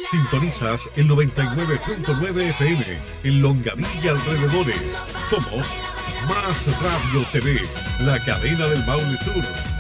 Sintonizas el 99.9 FM en Longaví y alrededores. Somos Más Radio TV, la cadena del Maule Sur.